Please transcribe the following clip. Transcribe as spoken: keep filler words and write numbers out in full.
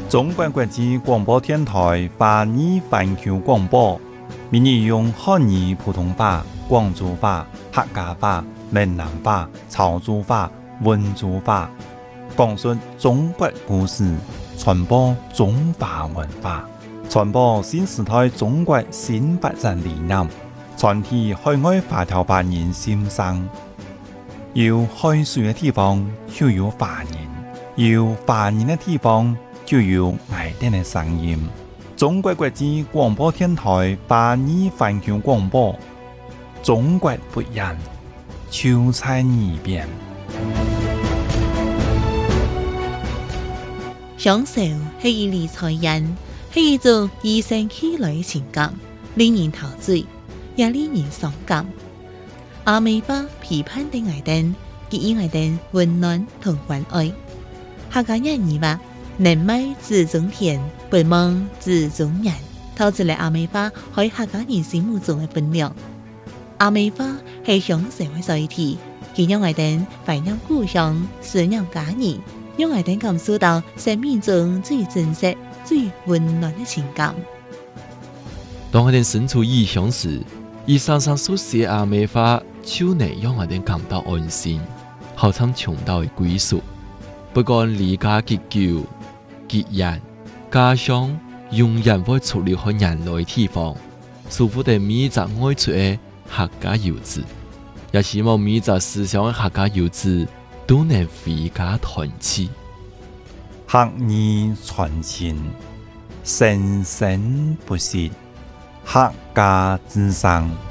中国国际广播电台华语环球广播，每日用汉语普通话、广州话、客家话、闽南话、潮州话、温州话，讲述中国故事，传播中华文化，传播新时代中国新发展理念，传递海外华侨华人心声。有海水的地方就有华人，有华人的地方就有爱人的声音。中国国际广播电台华语环球广播，中国不一样，就在耳边。 享受是一理财人，是一种与生俱來嘅情感，令人陶醉，也令人傷感。阿美巴批判的愛人，給予愛人溫暖同關愛。客家人語話：人美自中田，不忙自中人。透出嚟阿美巴喺客家人心目中嘅分量。阿美巴係享受嘅載體，佢讓愛人懷念故鄉，思念家人，讓愛人感受到生命中最真實、最溫暖嘅情感。 當我哋身處異鄉時，以常常所寫阿美話，就能讓我哋感到安心，好像尋到嘅歸屬。不管離家幾久、幾遠，家鄉永遠會出離開人類地方。祝福哋每一個愛出嘅客家遊子，也希望每一個思想嘅客家遊子都能回家團聚。 客語傳情，生生不息，客家之聲。